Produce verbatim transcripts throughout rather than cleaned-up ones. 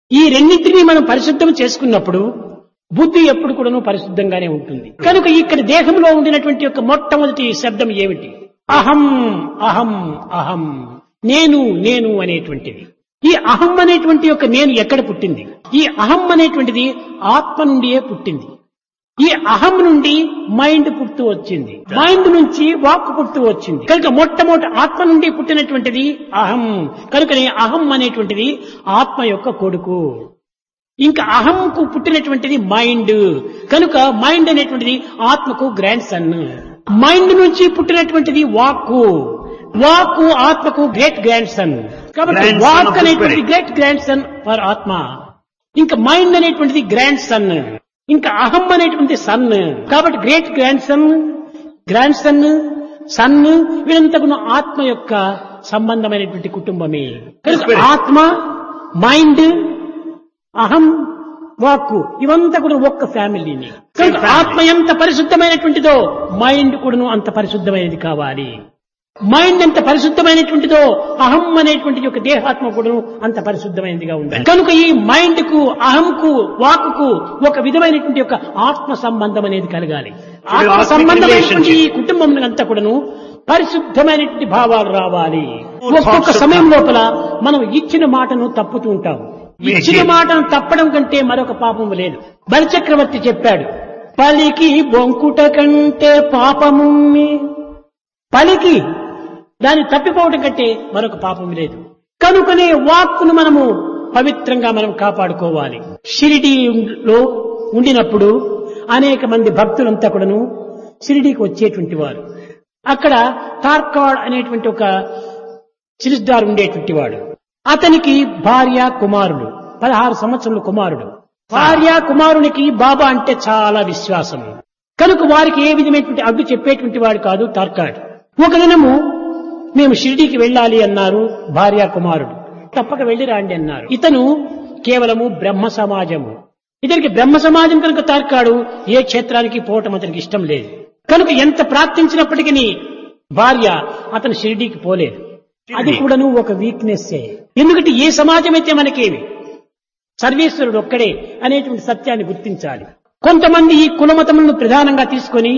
ఈ రెండింటినీ మనం పరిశుద్ధం చేసుకున్నప్పుడు బుద్ధి ఎప్పుడు కూడాను పరిశుద్ధంగానే ఉంటుంది. కనుక ఇక్కడ దేహంలో ఉండినటువంటి యొక్క మొట్టమొదటి శబ్దం ఏమిటి? అహం అహం అహం, నేను నేను అనేటువంటిది. ఈ అహం అనేటువంటి యొక్క నేను ఎక్కడ పుట్టింది? ఈ అహం అనేటువంటిది ఆత్మ నుండియే పుట్టింది. ఈ అహం నుండి మైండ్ పుట్టు వచ్చింది, మైండ్ నుంచి వాక్ పుట్టు వచ్చింది. కనుక మొట్టమొదటి ఆత్మ నుండి పుట్టినటువంటిది అహం. కనుకనే అహం అనేటువంటిది ఆత్మ యొక్క కొడుకు. ఇంకా అహంకు పుట్టినటువంటిది మైండ్. కనుక మైండ్ అనేటువంటిది ఆత్మకు గ్రాండ్ సన్. మైండ్ నుంచి పుట్టినటువంటిది వాక్కు. వాక్కు ఆత్మకు గ్రేట్ గ్రాండ్ సన్. కాబట్టి వాక్ అనేటువంటి గ్రేట్ గ్రాండ్ సన్ ఫర్ ఆత్మ. ఇంకా మైండ్ అనేటువంటిది గ్రాండ్ సన్. ఇంకా అహం అనేటువంటి సన్. కాబట్టి great grand son, grand son, sun వీరంతకును ఆత్మ యొక్క సంబంధమైనటువంటి కుటుంబమే. కనుక ఆత్మ, మైండ్, అహం, వాక్కు ఇవంతా కూడా ఒక్క ఫ్యామిలీని. కనుక ఆత్మ ఎంత పరిశుద్ధమైనటువంటిదో మైండ్ కూడాను అంత పరిశుద్ధమైనది కావాలి. మైండ్ ఎంత పరిశుద్ధమైనటువంటిదో అహం అనేటువంటి యొక్క దేహాత్మ కూడా అంత పరిశుద్ధమైనదిగా ఉండాలి. కనుక ఈ మైండ్ కు, అహంకు, వాక్కు ఒక విధమైనటువంటి యొక్క ఆత్మ సంబంధం అనేది కలగాలి. ఆత్మ సంబంధమైనటువంటి ఈ కుటుంబం అంతా కూడాను పరిశుద్ధమైనటువంటి భావాలు రావాలి. ఒక్కొక్క సమయం లోపల మనం ఇచ్చిన మాటను తప్పుతూ ఉంటాం. ఇచ్చిన మాటను తప్పడం కంటే మరొక పాపం లేదు. బలిచక్రవర్తి చెప్పాడు, పలికి బొంకుట కంటే పాపముమ్మి. పలికి దాన్ని తప్పిపోవటం కంటే మరొక పాపం లేదు. కనుకనే వాక్కును మనము పవిత్రంగా మనం కాపాడుకోవాలి. షిరిడీలో ఉండినప్పుడు అనేక మంది భక్తులంతా కూడాను షిరిడీకి వచ్చేటువంటి వారు. అక్కడ తార్కాడ్ అనేటువంటి ఒక చిలిస్దార్ ఉండేటువంటి వాడు. అతనికి భార్య, కుమారుడు, పదహారు సంవత్సరముల కుమారుడు. భార్య కుమారునికి బాబా అంటే చాలా విశ్వాసం. కనుక వారికి ఏ విధమైనటువంటి అడ్డు చెప్పేటువంటి వాడు కాదు తార్కాడ్. ఒక దినము మేము షిరిడీకి వెళ్ళాలి అన్నారు భార్య కుమారుడు. తప్పక వెళ్ళి రాండి అన్నారు. ఇతను కేవలము బ్రహ్మ సమాజము. ఇతనికి బ్రహ్మ సమాజం కనుక తార్కాడు ఏ క్షేత్రానికి పోవటం అతనికి ఇష్టం లేదు. కనుక ఎంత ప్రార్థించినప్పటికీ భార్య అతను షిరిడీకి పోలేదు. అది కూడాను ఒక వీక్నెస్. ఎందుకంటే ఏ సమాజం అయితే మనకేమి, సర్వేశ్వరుడు ఒక్కడే అనేటువంటి సత్యాన్ని గుర్తించాలి. కొంతమంది ఈ కులమతములను ప్రధానంగా తీసుకొని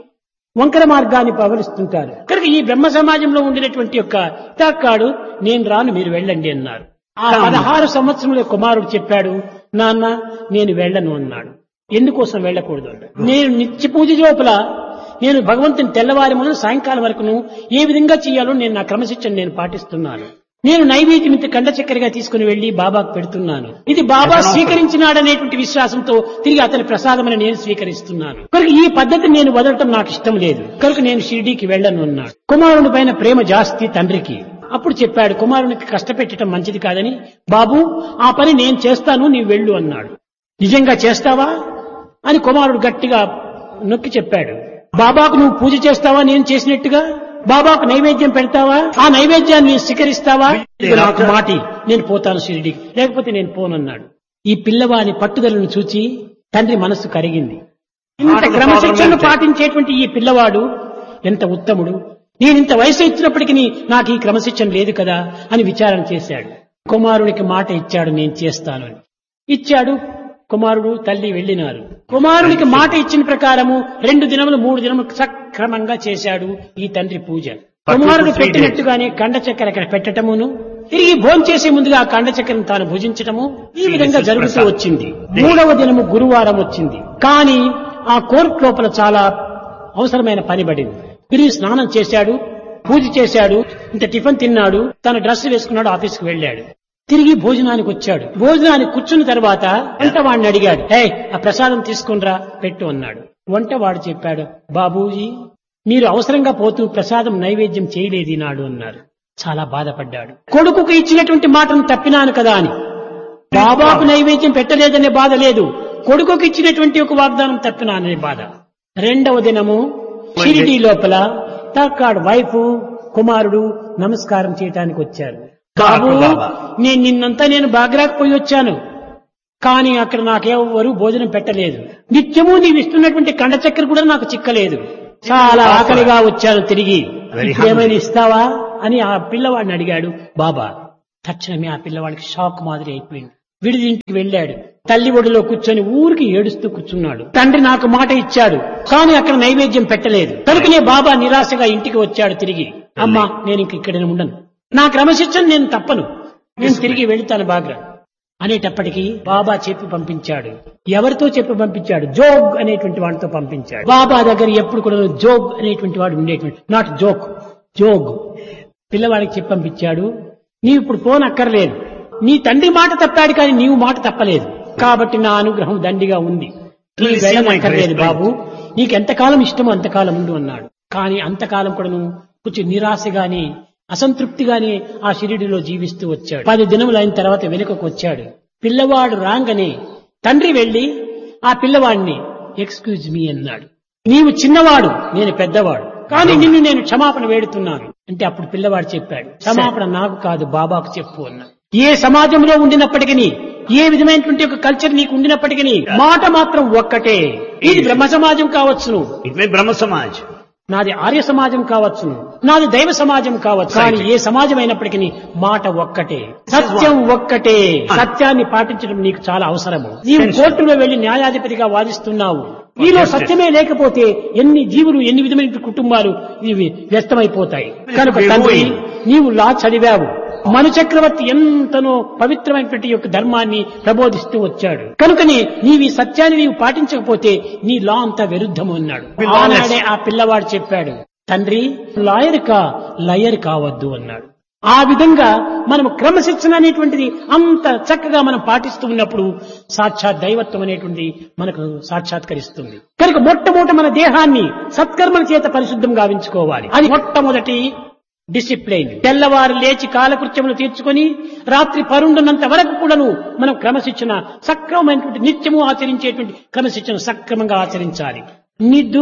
వంకర మార్గాన్ని పవలిస్తుంటారు. కనుక ఈ బ్రహ్మ సమాజంలో ఉండినటువంటి యొక్క తాకాడు నేను రాను, మీరు వెళ్ళండి అన్నారు. ఆ పదహారు సంవత్సరముల కుమారుడు చెప్పాడు, నాన్న నేను వెళ్ళను అన్నాడు. ఎందుకోసం వెళ్ళకూడదు అన్నాడు. నేను నిత్య పూజ లోపల నేను భగవంతుని తెల్లవారి మొదలు సాయంకాలం వరకును ఏ విధంగా చేయాలో నేను నా క్రమశిక్షణ నేను పాటిస్తున్నాను. నేను నైవేద్యం ఇంత కండ చక్కెరగా తీసుకుని వెళ్లి బాబాకు పెడుతున్నాను. ఇది బాబా స్వీకరించినాడనేటువంటి విశ్వాసంతో తిరిగి అతని ప్రసాదమని నేను స్వీకరిస్తున్నాను. కనుక ఈ పద్ధతి నేను వదలటం నాకు ఇష్టం లేదు. కనుక నేను షిరిడీకి వెళ్ళను అన్నాడు. కుమారుని పైన ప్రేమ జాస్తి తండ్రికి. అప్పుడు చెప్పాడు, కుమారునికి కష్టపెట్టడం మంచిది కాదని, బాబు ఆ పని నేను చేస్తాను, నీవు వెళ్ళు అన్నాడు. నిజంగా చేస్తావా అని కుమారుడు గట్టిగా నొక్కి చెప్పాడు. బాబాకు నువ్వు పూజ చేస్తావా నేను చేసినట్టుగా? బాబాకు నైవేద్యం పెడతావా? ఆ నైవేద్యాన్ని నేను స్వీకరిస్తావా? నాకు మాటి, నేను పోతాను షిరిడీకి, లేకపోతే నేను పోనన్నాడు. ఈ పిల్లవాని పట్టుదలను చూచి తండ్రి మనస్సు కరిగింది. ఇంత క్రమశిక్షణను పాటించేటువంటి ఈ పిల్లవాడు ఎంత ఉత్తముడు, నేనింత వయసు ఇచ్చినప్పటికీ నాకు ఈ క్రమశిక్షణ లేదు కదా అని విచారణ చేశాడు. కుమారునికి మాట ఇచ్చాడు, నేను చేస్తాను అని. ఇచ్చాడు. కుమారుడు తల్లి వెళ్ళినారు. కుమారునికి మాట ఇచ్చిన ప్రకారము రెండు దినములు మూడు దినములు సక్రమంగా చేశాడు ఈ తండ్రి పూజ. కుమారుడు పెట్టినట్టుగానే కండ చక్కెర అక్కడ పెట్టటమును, తిరిగి భోంచేసే ముందుగా ఆ కండ చక్కెరను తాను భుజించటము ఈ విధంగా జరుగుతూ వచ్చింది. మూడవ దినము గురువారం వచ్చింది. కానీ ఆ కోర్టు లోపల చాలా అవసరమైన పని పడింది. తిరిగి స్నానం చేశాడు, పూజ చేశాడు, ఇంత టిఫిన్ తిన్నాడు, తన డ్రెస్ వేసుకున్నాడు, ఆఫీస్కి వెళ్ళాడు. తిరిగి భోజనానికి వచ్చాడు. భోజనానికి కూర్చున్న తర్వాత వంటవాడిని అడిగాడు, హే ఆ ప్రసాదం తీసుకునిరా పెట్టు అన్నాడు. వంటవాడు చెప్పాడు, బాబూజీ మీరు అవసరంగా పోతూ ప్రసాదం నైవేద్యం చేయలేదు ఈనాడు అన్నారు. చాలా బాధపడ్డాడు. కొడుకుకు ఇచ్చినటువంటి మాటను తప్పినాను కదా అని. బాబాకు నైవేద్యం పెట్టలేదనే బాధ లేదు, కొడుకుకు ఇచ్చినటువంటి ఒక వాగ్దానం తప్పినాననే బాధ. రెండవ దినము షిరిడీ లోపల తాకాడు వైఫ్ కుమారుడు నమస్కారం చేయటానికి వచ్చారు. బాబు నేను నిన్నంతా నేను బాగ్రాకు పోయి వచ్చాను, కానీ అక్కడ నాకెవరు భోజనం పెట్టలేదు. నిత్యము నీవు ఇస్తున్నటువంటి కండ చక్కెర కూడా నాకు చిక్కలేదు. చాలా ఆకలిగా వచ్చాను, తిరిగి ఏమైనా ఇస్తావా అని ఆ పిల్లవాడిని అడిగాడు బాబా. తక్షణమే ఆ పిల్లవాడికి షాక్ మాదిరి అయిపోయింది. విడిదింటికి వెళ్ళాడు. తల్లి ఒడిలో కూర్చొని ఊరికి ఏడుస్తూ కూర్చున్నాడు. తండ్రి నాకు మాట ఇచ్చాడు, కానీ అక్కడ నైవేద్యం పెట్టలేదు. కనుకనే బాబా నిరాశగా ఇంటికి వచ్చాడు తిరిగి. అమ్మా, నేను ఇంక ఇక్కడే ఉండను, నా క్రమశిక్షణ నేను తప్పను, నేను తిరిగి వెళుతాను బాగా అనేటప్పటికీ బాబా చెప్పి పంపించాడు. ఎవరితో చెప్పి పంపించాడు? జోగ్ అనేటువంటి వాడితో పంపించాడు. బాబా దగ్గర ఎప్పుడు కూడా జోగ్ అనేటువంటి వాడు ఉండేటువంటి, నాట్ జోక్, జోగ్. పిల్లవాడికి చెప్పి పంపించాడు, నీవు ఇప్పుడు పోనక్కర్లేదు, నీ తండ్రి మాట తప్పాడు కానీ నీవు మాట తప్పలేదు, కాబట్టి నా అనుగ్రహం దండిగా ఉంది, నీవు వెళ్ళనక్కర్లేదు బాబు, నీకెంతకాలం ఇష్టమో అంతకాలం ఉండు అన్నాడు. కానీ అంతకాలం కూడా కొంచెం నిరాశగానే అసంతృప్తిగానే ఆ షిరిడిలో జీవిస్తూ వచ్చాడు. పది దినములు అయిన తర్వాత వెనుకకు వచ్చాడు. పిల్లవాడు రాగానే తండ్రి వెళ్లి ఆ పిల్లవాడిని ఎక్స్క్యూజ్ మీ అన్నాడు. నీవు చిన్నవాడు, నేను పెద్దవాడు, కానీ నిన్ను నేను క్షమాపణ వేడుతున్నాను అంటే అప్పుడు పిల్లవాడు చెప్పాడు, క్షమాపణ నాకు కాదు బాబాకు చెప్పు అన్నాడు. ఏ సమాజంలో ఉండినప్పటికీ, ఏ విధమైనటువంటి ఒక కల్చర్ నీకు ఉండినప్పటికీ మాట మాత్రం ఒక్కటే. ఇది బ్రహ్మ సమాజం కావచ్చును, బ్రహ్మ సమాజ్, నాది ఆర్య సమాజం కావచ్చును, నాది దైవ సమాజం కావచ్చు, కానీ ఏ సమాజం అయినప్పటికీ మాట ఒక్కటే, సత్యం ఒక్కటే. సత్యాన్ని పాటించడం నీకు చాలా అవసరము. నీవు కోర్టులో వెళ్లి న్యాయాధిపతిగా వాదిస్తున్నావు, నీలో సత్యమే లేకపోతే ఎన్ని జీవులు, ఎన్ని విధమైన కుటుంబాలు ఇవి వ్యస్తమైపోతాయి. కనుక తండ్రి, నీవు లా చదివావు, మను చక్రవర్తి ఎంతనో పవిత్రమైనటువంటి యొక్క ధర్మాన్ని ప్రబోధిస్తూ వచ్చాడు, కనుకని నీవి సత్యాన్ని నీవు పాటించకపోతే నీ లా అంతా విరుద్ధము అన్నాడు. ఆనాడే ఆ పిల్లవాడు చెప్పాడు, తండ్రి లాయర్ కా లయర్ కావద్దు అన్నాడు. ఆ విధంగా మనం క్రమశిక్షణ అనేటువంటిది అంత చక్కగా మనం పాటిస్తూ ఉన్నప్పుడు సాక్షాత్ దైవత్వం అనేటువంటిది మనకు సాక్షాత్కరిస్తుంది. కనుక మొట్టమొదట మన దేహాన్ని సత్కర్మల చేత పరిశుద్ధం గావించుకోవాలి. అది మొట్టమొదటి డిసిప్లైన్. తెల్లవారు లేచి కాలకృత్యములు తీర్చుకొని రాత్రి పరుండున్నంత వరకు కూడాను మనం క్రమశిక్షణ సక్రమమైనటువంటి నిత్యము ఆచరించేటువంటి క్రమశిక్షణ సక్రమంగా ఆచరించాలి. నిద్ర